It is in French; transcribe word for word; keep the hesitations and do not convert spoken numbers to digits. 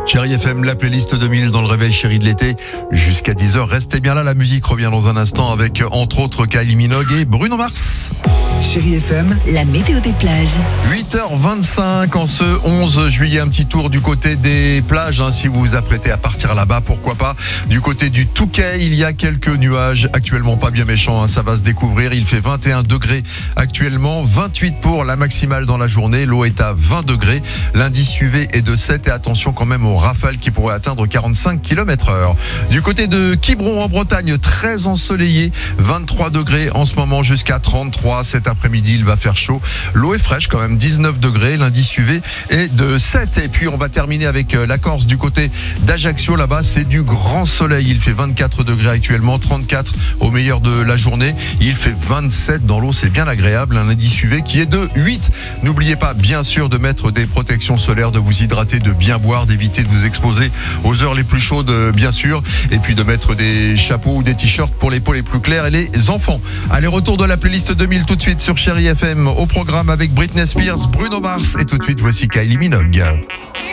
Chérie F M, la playlist deux mille dans le réveil chéri de l'été. Jusqu'à dix heures, restez bien là, la musique revient dans un instant avec entre autres Kylie Minogue et Bruno Mars. Chérie F M, la météo des plages. huit heures vingt-cinq en ce onze juillet, un petit tour du côté des plages, hein, si vous vous apprêtez à partir là-bas, pourquoi pas. Du côté du Touquet, il y a quelques nuages, actuellement pas bien méchants, hein, ça va se découvrir. Il fait vingt et un degrés actuellement, vingt-huit pour la maximale dans la journée, l'eau est à vingt degrés, l'indice U V est de sept et attention quand même aux rafales qui pourraient atteindre quarante-cinq kilomètres heure. Du côté de Quiberon en Bretagne, très ensoleillé, vingt-trois degrés en ce moment jusqu'à trente-trois. Cet après-midi, il va faire chaud. L'eau est fraîche quand même, dix-neuf degrés, l'indice U V est de sept. Et puis on va terminer avec la Corse du côté d'Ajaccio. Là-bas, c'est du grand soleil. Il fait vingt-quatre degrés actuellement, trente-quatre au meilleur de la journée. Il fait vingt-sept dans l'eau, c'est bien agréable. Un indice U V qui est de huit. N'oubliez pas, bien sûr, de mettre des protections solaires, de vous hydrater, de bien boire, d'éviter de vous exposer aux heures les plus chaudes, bien sûr. Et puis de mettre des chapeaux ou des t-shirts pour les peaux les plus claires et les enfants. Allez, retour de la playlist deux mille tout de suite sur Chérie F M. Au programme avec Britney Spears, Bruno Mars et tout de suite, voici Kylie Minogue.